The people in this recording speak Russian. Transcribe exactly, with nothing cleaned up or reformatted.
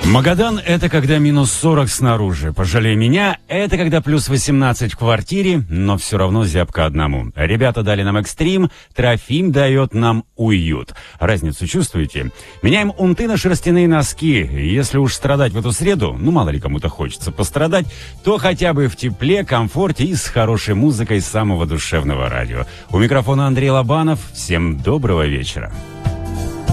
Магадан – это когда минус сорок снаружи. Пожалей меня – это когда плюс восемнадцать в квартире, но все равно зябко одному. Ребята дали нам экстрим, Трофим дает нам уют. Разницу чувствуете? Меняем унты на шерстяные носки. Если уж страдать в эту среду, ну мало ли кому-то хочется пострадать, то хотя бы в тепле, комфорте и с хорошей музыкой самого душевного радио. У микрофона Андрей Лобанов. Всем доброго вечера.